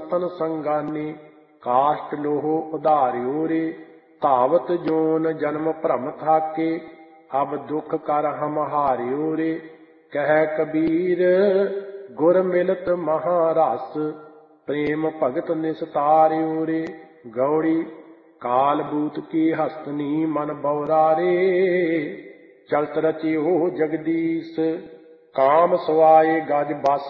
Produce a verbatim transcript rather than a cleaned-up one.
ਸੰਤਨ ਸੰਗਾਨੀ। ਕਾਸ਼ਟ ਲੋਹ ਉਧਾਰਿਓ ਰੇ, ਧਾਵਤ ਜੋਨ ਜਨਮ ਭਰਮ ਥਾਕੇ। ਅਬ ਦੁਖ ਕਰ ਹਮ ਹਾਰਿਓ ਰੇ, ਕਹਿ ਕਬੀਰ ਗੁਰ ਮਿਲਤ ਮਹਾਰਸ। ਪ੍ਰੇਮ ਭਗਤ ਨਿਸਤਾਰਿਓ ਰੇ। ਗੌੜੀ ਕਾਲ ਬੂਤ ਕੀ ਹਸਤਨੀ ਮਨ ਬਉਰਾ ਰੇ, ਚਲਤ ਰਚਿਓ ਜਗਦੀਸ਼। ਕਾਮ ਸਵਾਏ ਗਜ ਬਸ